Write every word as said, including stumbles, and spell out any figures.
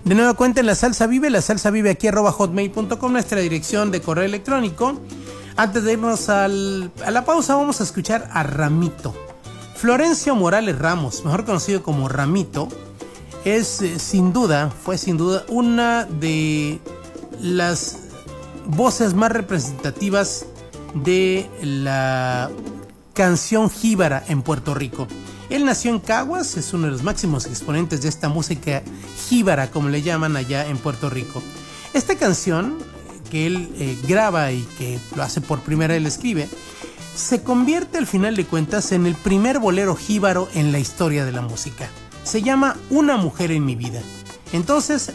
De nueva cuenta en La Salsa Vive, La Salsa Vive aquí arroba hotmail punto com, nuestra dirección de correo electrónico. Antes de irnos al, a la pausa, vamos a escuchar a Ramito. Florencio Morales Ramos, mejor conocido como Ramito, es eh, sin duda, fue sin duda una de las voces más representativas de la canción jíbara en Puerto Rico. Él nació en Caguas, es uno de los máximos exponentes de esta música jíbara, como le llaman allá en Puerto Rico. Esta canción que él eh, graba y que lo hace por primera vez, escribe, se convierte al final de cuentas en el primer bolero jíbaro en la historia de la música. Se llama Una mujer en mi vida. Entonces